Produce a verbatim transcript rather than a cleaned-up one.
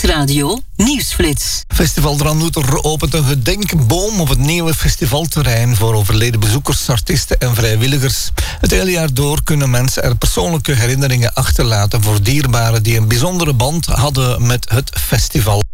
Nieuwsradio Nieuwsflits. Festival Dranouter opent een gedenkboom op het nieuwe festivalterrein voor overleden bezoekers, artiesten en vrijwilligers. Het hele jaar door kunnen mensen er persoonlijke herinneringen achterlaten voor dierbaren die een bijzondere band hadden met het festival.